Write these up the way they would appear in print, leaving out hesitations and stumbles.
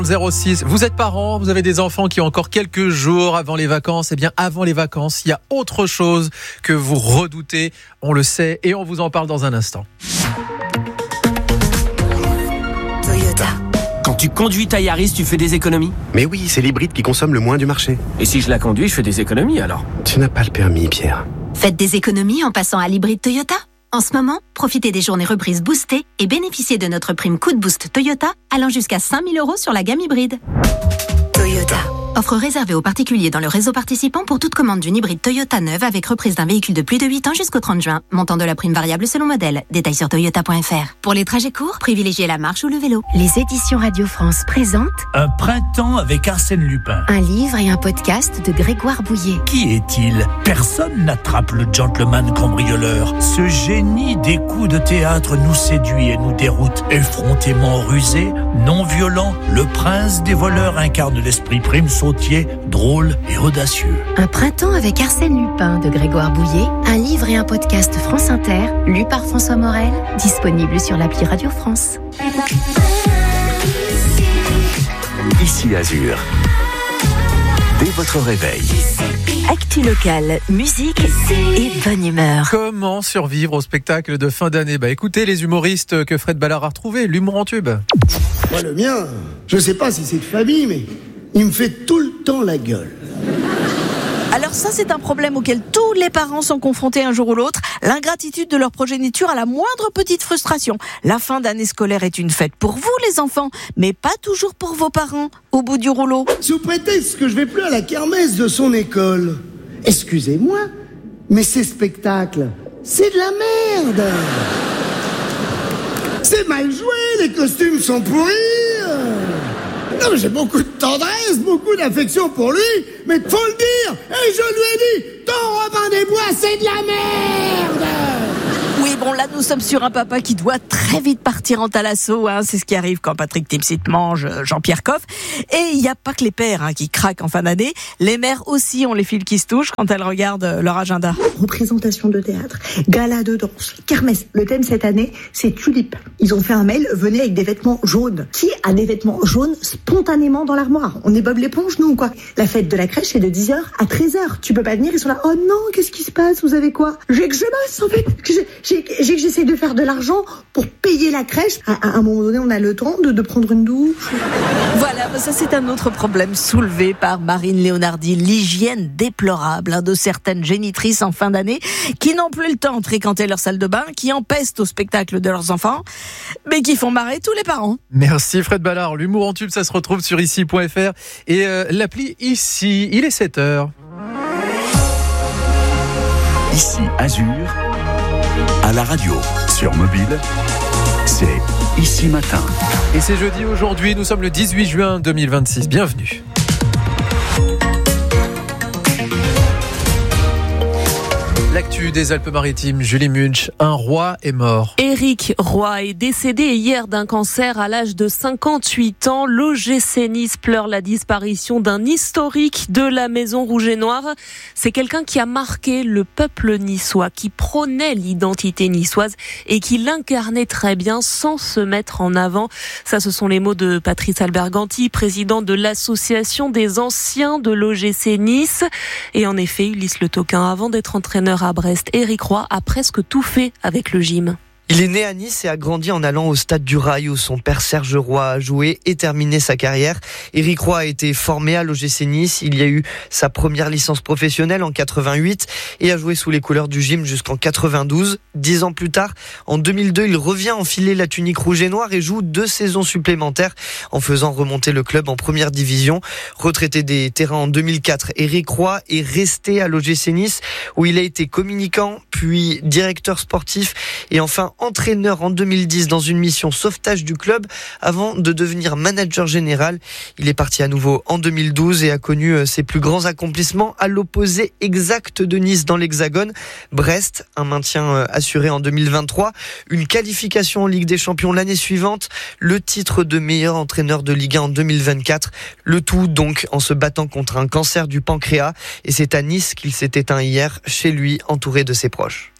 06. Vous êtes parents, vous avez des enfants qui ont encore quelques jours avant les vacances. Eh bien, avant les vacances, il y a autre chose que vous redoutez. On le sait et on vous en parle dans un instant. Toyota. Quand tu conduis ta Yaris, tu fais des économies ? Mais oui, c'est l'hybride qui consomme le moins du marché. Et si je la conduis, je fais des économies alors ? Tu n'as pas le permis, Pierre. Faites des économies en passant à l'hybride Toyota. En ce moment, profitez des journées reprises boostées et bénéficiez de notre prime coup de boost Toyota allant jusqu'à 5 000 € sur la gamme hybride. Toyota. Offre réservée aux particuliers dans le réseau participant pour toute commande d'une hybride Toyota neuve avec reprise d'un véhicule de plus de 8 ans jusqu'au 30 juin. Montant de la prime variable selon modèle. Détails sur toyota.fr. Pour les trajets courts, privilégiez la marche ou le vélo. Les éditions Radio France présentent Un printemps avec Arsène Lupin. un livre et un podcast de Grégoire Bouillet. Qui est-il ? Personne n'attrape le gentleman cambrioleur. Ce génie des coups de théâtre nous séduit et nous déroute. Effrontément rusé, non violent, le prince des voleurs incarne l'esprit prime sautier, drôle et audacieux. Un printemps avec Arsène Lupin de Grégoire Bouillet, un livre et un podcast France Inter, lu par François Morel, disponible sur l'appli Radio France. Ici Azur. Dès votre réveil. Actu locale, musique et bonne humeur. Comment survivre au spectacle de fin d'année ? Écoutez les humoristes que Fred Ballard a retrouvés, l'humour en tube. Moi, le mien, je sais pas si c'est de famille, mais il me fait tout le temps la gueule. Alors ça, c'est un problème auquel tous les parents sont confrontés un jour ou l'autre. L'ingratitude de leur progéniture à la moindre petite frustration. La fin d'année scolaire est une fête pour vous, les enfants, mais pas toujours pour vos parents, au bout du rouleau. Sous prétexte que je vais plus à la kermesse de son école. Excusez-moi, mais ces spectacles, c'est de la merde. C'est mal joué, les costumes sont pourris. Non, mais j'ai beaucoup de tendresse, beaucoup d'affection pour lui, mais faut le dire, et je lui ai dit, ton Robin des Bois, c'est de la merde. Oui, bon, là, nous sommes sur un papa qui doit très vite partir en thalasso, c'est ce qui arrive quand Patrick Timsit mange Jean-Pierre Coff. Et il n'y a pas que les pères qui craquent en fin d'année. Les mères aussi ont les fils qui se touchent quand elles regardent leur agenda. Représentation de théâtre, gala de danse, kermesse. Le thème cette année, c'est tulipe. Ils ont fait un mail, venez avec des vêtements jaunes. Qui a des vêtements jaunes spontanément dans l'armoire ? On est Bob l'éponge, nous, quoi. La fête de la crèche, c'est de 10h à 13h. Tu peux pas venir, ils sont là, oh non, qu'est-ce qui se passe ? Vous avez quoi ? J'ai que je bosse, en fait. J'essaie de faire de l'argent pour payer la crèche. À un moment donné, on a le temps de prendre une douche. Voilà, ça c'est un autre problème soulevé par Marine Léonardi, l'hygiène déplorable de certaines génitrices en fin d'année qui n'ont plus le temps de fréquenter leur salle de bain, qui empestent au spectacle de leurs enfants, mais qui font marrer tous les parents. Merci Fred Ballard. L'humour en tube, ça se retrouve sur ici.fr et l'appli Ici. Il est 7h. Ici Azur. À la radio, sur mobile, c'est Ici Matin. Et c'est jeudi aujourd'hui, nous sommes le 18 juin 2026. Bienvenue. L'actu des Alpes-Maritimes, Julie Munch, un roi est mort. Éric Roy est décédé hier d'un cancer à l'âge de 58 ans. L'OGC Nice pleure la disparition d'un historique de la Maison Rouge et Noire. C'est quelqu'un qui a marqué le peuple niçois, qui prônait l'identité niçoise et qui l'incarnait très bien sans se mettre en avant. Ça, ce sont les mots de Patrice Alberganti, président de l'association des anciens de l'OGC Nice. Et en effet, Ulysse Le Toquin, avant d'être entraîneur à Brest, Éric Roy a presque tout fait avec le gym. Il est né à Nice et a grandi en allant au stade du Rail où son père Serge Roy a joué et terminé sa carrière. Éric Roy a été formé à l'OGC Nice. Il y a eu sa première licence professionnelle en 88 et a joué sous les couleurs du gym jusqu'en 92. 10 ans plus tard, en 2002, il revient enfiler la tunique rouge et noire et joue 2 saisons supplémentaires en faisant remonter le club en première division. Retraité des terrains en 2004, Éric Roy est resté à l'OGC Nice où il a été communicant, puis directeur sportif et enfin entraîneur en 2010 dans une mission sauvetage du club avant de devenir manager général. Il est parti à nouveau en 2012 et a connu ses plus grands accomplissements à l'opposé exact de Nice dans l'Hexagone. Brest, un maintien assuré en 2023, une qualification en Ligue des Champions l'année suivante, le titre de meilleur entraîneur de Ligue 1 en 2024. Le tout donc en se battant contre un cancer du pancréas et c'est à Nice qu'il s'est éteint hier, chez lui, entouré de ses proches.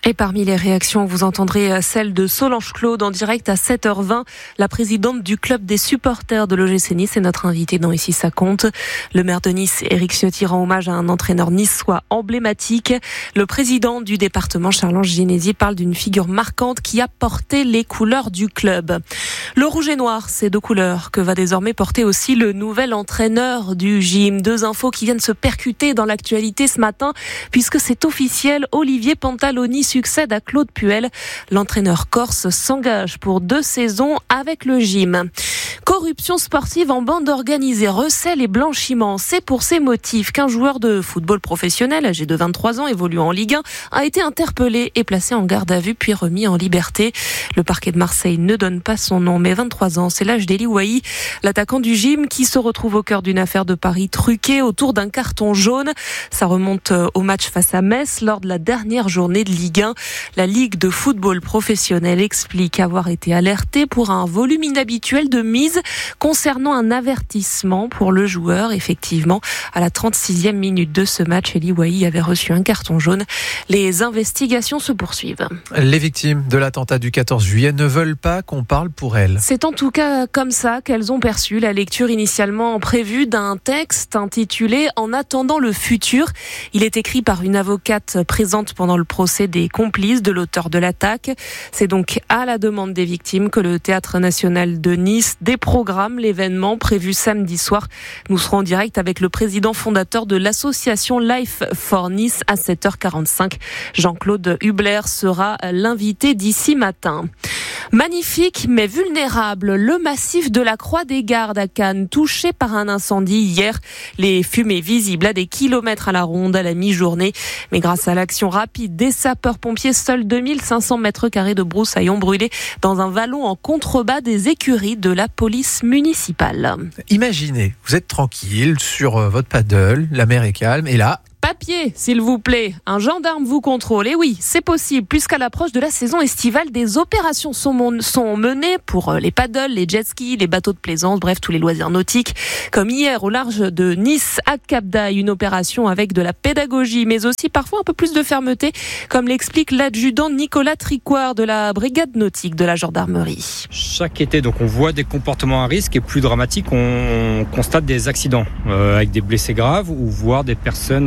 Et parmi les réactions, vous entendrez celle de Solange Claude en direct à 7h20. La présidente du club des supporters de l'OGC Nice est notre invitée dans Ici ça compte. Le maire de Nice, Éric Ciotti, rend hommage à un entraîneur niçois emblématique. Le président du département, Charles-Ange Ginesi, parle d'une figure marquante qui a porté les couleurs du club. Le rouge et noir, ces deux couleurs que va désormais porter aussi le nouvel entraîneur du gym. Deux infos qui viennent se percuter dans l'actualité ce matin, puisque c'est officiel, Olivier Pantaloni succède à Claude Puel. L'entraîneur corse s'engage pour 2 saisons avec le gym. Corruption sportive en bande organisée, recel et blanchiment. C'est pour ces motifs qu'un joueur de football professionnel, âgé de 23 ans, évoluant en Ligue 1, a été interpellé et placé en garde à vue puis remis en liberté. Le parquet de Marseille ne donne pas son nom, mais 23 ans, c'est l'âge d'Eli Wahi, l'attaquant du gym qui se retrouve au cœur d'une affaire de paris truquée autour d'un carton jaune. Ça remonte au match face à Metz lors de la dernière journée de Ligue 1. La Ligue de football professionnel explique avoir été alertée pour un volume inhabituel de mise concernant un avertissement pour le joueur. Effectivement, à la 36e minute de ce match, Eli Wahi avait reçu un carton jaune. Les investigations se poursuivent. Les victimes de l'attentat du 14 juillet ne veulent pas qu'on parle pour elles. C'est en tout cas comme ça qu'elles ont perçu la lecture initialement prévue d'un texte intitulé « En attendant le futur ». Il est écrit par une avocate présente pendant le procès des complices de l'auteur de l'attaque. C'est donc à la demande des victimes que le Théâtre National de Nice déprogramme l'événement prévu samedi soir. Nous serons en direct avec le président fondateur de l'association Life for Nice à 7h45. Jean-Claude Hubler sera l'invité d'ici matin. Magnifique mais vulnérable, le massif de la Croix des Gardes à Cannes, touché par un incendie hier. Les fumées visibles à des kilomètres à la ronde à la mi-journée. Mais grâce à l'action rapide des sapeurs-pompiers, seuls 2500 mètres carrés de broussailles ont brûlé dans un vallon en contrebas des écuries de la police municipale. Imaginez, vous êtes tranquille sur votre paddle, la mer est calme et là... Papier, s'il vous plaît. Un gendarme vous contrôle. Et oui, c'est possible, puisqu'à l'approche de la saison estivale, des opérations sont menées pour les paddles, les jet skis, les bateaux de plaisance, bref, tous les loisirs nautiques. Comme hier, au large de Nice, à Cap d'Aille, une opération avec de la pédagogie, mais aussi parfois un peu plus de fermeté, comme l'explique l'adjudant Nicolas Tricoire de la brigade nautique de la gendarmerie. Chaque été, donc, on voit des comportements à risque et plus dramatiques, on constate des accidents avec des blessés graves ou voire des personnes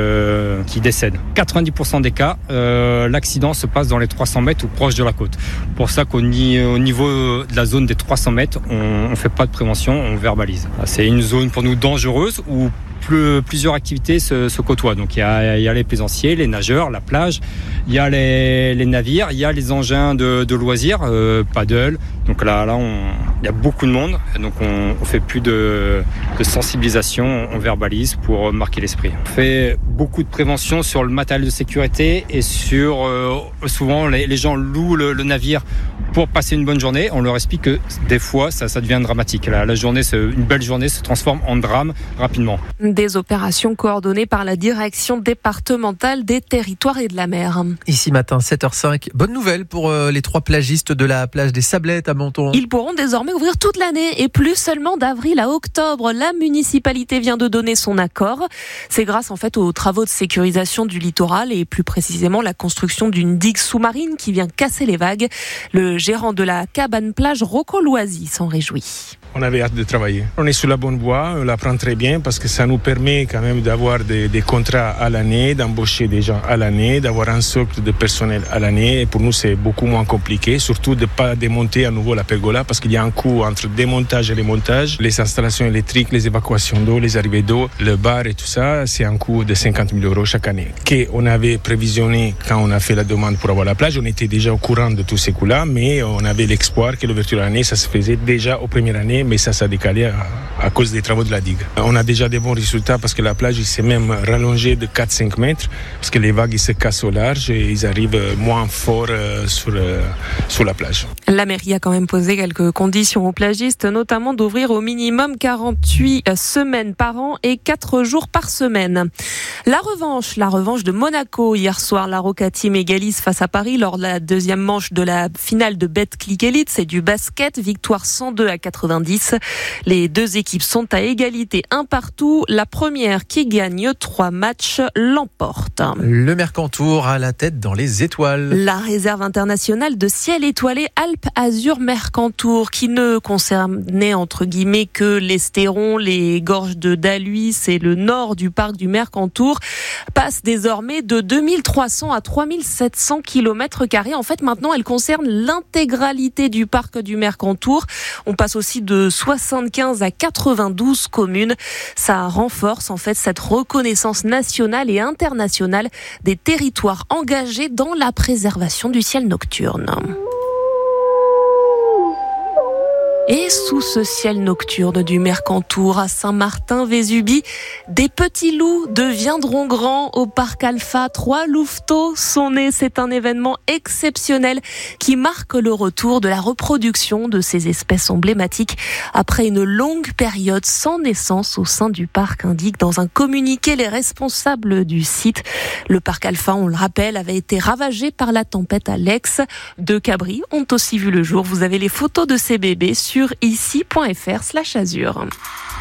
qui décèdent. 90% des cas, l'accident se passe dans les 300 mètres ou proche de la côte. Pour ça qu'au niveau de la zone des 300 mètres, on ne fait pas de prévention, on verbalise. C'est une zone pour nous dangereuse où plusieurs activités se côtoient. Donc il y a les plaisanciers, les nageurs, la plage, il y a les navires, il y a les engins de loisirs, paddle. Donc là il y a beaucoup de monde. Donc on fait plus de sensibilisation, on verbalise pour marquer l'esprit. On fait beaucoup de prévention sur le matériel de sécurité et sur souvent les gens louent le navire pour passer une bonne journée. On leur explique que des fois ça devient dramatique. La journée, une belle journée se transforme en drame rapidement. Des opérations coordonnées par la direction départementale des territoires et de la mer. Ici matin, 7h05. Bonne nouvelle pour les 3 plagistes de la plage des Sablettes à Menton. Ils pourront désormais ouvrir toute l'année et plus seulement d'avril à octobre. La municipalité vient de donner son accord. C'est grâce en fait aux travaux de sécurisation du littoral et plus précisément la construction d'une digue sous-marine qui vient casser les vagues. Le gérant de la cabane plage, Rocco Loisy, s'en réjouit. On avait hâte de travailler. On est sur la bonne voie, on l'apprend très bien parce que ça nous permet quand même d'avoir des contrats à l'année, d'embaucher des gens à l'année, d'avoir un socle de personnel à l'année. Et pour nous, c'est beaucoup moins compliqué, surtout de ne pas démonter à nouveau la pergola parce qu'il y a un coût entre démontage et remontage. Les installations électriques, les évacuations d'eau, les arrivées d'eau, le bar et tout ça, c'est un coût de 50 000 € chaque année. Qu'on avait prévisionné quand on a fait la demande pour avoir la plage. On était déjà au courant de tous ces coûts-là, mais on avait l'espoir que l'ouverture de l'année, ça se faisait déjà aux premières années. Mais ça s'est décalé à cause des travaux de la digue. On a déjà des bons résultats parce que la plage il s'est même rallongée de 4-5 mètres parce que les vagues ils se cassent au large et ils arrivent moins fort sur la plage. La mairie a quand même posé quelques conditions aux plagistes, notamment d'ouvrir au minimum 48 semaines par an et 4 jours par semaine. La revanche de Monaco hier soir, la Roca Team égalise face à Paris lors de la deuxième manche de la finale de Betclic Elite, c'est du basket, victoire 102-90. 90. Les deux équipes sont à égalité, un partout. La première qui gagne 3 matchs l'emporte. Le Mercantour à la tête dans les étoiles. La réserve internationale de ciel étoilé Alpes-Azur Mercantour, qui ne concernait entre guillemets que l'Estéron, les gorges de Daluis et le nord du parc du Mercantour, passe désormais de 2300 à 3700 km². En fait, maintenant, elle concerne l'intégralité du parc du Mercantour. On passe aussi de 75 à 92 communes. Ça renforce en fait cette reconnaissance nationale et internationale des territoires engagés dans la préservation du ciel nocturne. Et sous ce ciel nocturne du Mercantour à Saint-Martin-Vésubie, des petits loups deviendront grands au parc Alpha. 3 louveteaux sont nés. C'est un événement exceptionnel qui marque le retour de la reproduction de ces espèces emblématiques après une longue période sans naissance au sein du parc, indiquent dans un communiqué les responsables du site. Le parc Alpha, on le rappelle, avait été ravagé par la tempête Alex. 2 cabris ont aussi vu le jour. Vous avez les photos de ces bébés sur ici.fr/azur.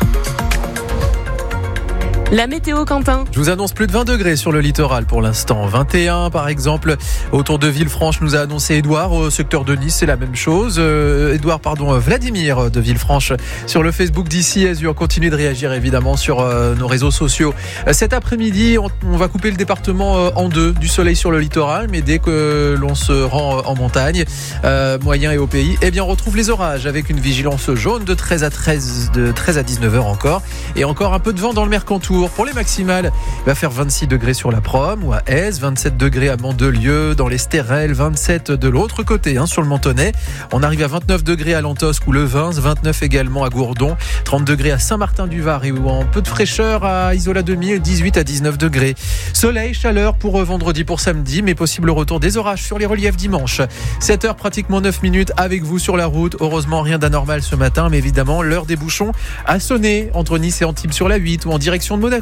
La météo, Quentin. Je vous annonce plus de 20 degrés sur le littoral pour l'instant. 21 par exemple autour de Villefranche, nous a annoncé Édouard. Au secteur de Nice, c'est la même chose. Vladimir de Villefranche sur le Facebook d'Ici Azur. Continuez de réagir évidemment sur nos réseaux sociaux. Cet après-midi, on va couper le département en deux. Du soleil sur le littoral, mais dès que l'on se rend en montagne, moyen et au pays, eh bien on retrouve les orages avec une vigilance jaune de 13 à 19h encore. Et encore un peu de vent dans le Mercantour. Pour les maximales, il va faire 26 degrés sur la Prom ou à Aise, 27 degrés à Mandelieu, dans les Stérelles, 27 de l'autre côté, sur le Mentonnet. On arrive à 29 degrés à Lantosque ou le Vins, 29 également à Gourdon, 30 degrés à Saint-Martin-du-Var et en peu de fraîcheur à Isola-Demi, 18 à 19 degrés. Soleil, chaleur pour vendredi, pour samedi, mais possible retour des orages sur les reliefs dimanche. 7h, pratiquement 9 minutes avec vous sur la route. Heureusement, rien d'anormal ce matin, mais évidemment, l'heure des bouchons a sonné entre Nice et Antibes sur la 8 ou en direction de Monaco.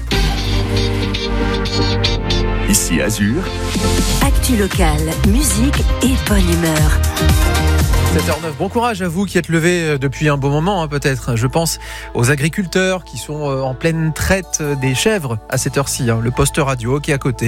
Ici Azur. Actu locale, musique et bonne humeur. 7h09, bon courage à vous qui êtes levés depuis un bon moment peut-être. Je pense aux agriculteurs qui sont en pleine traite des chèvres à cette heure-ci. Le poste radio qui est à côté.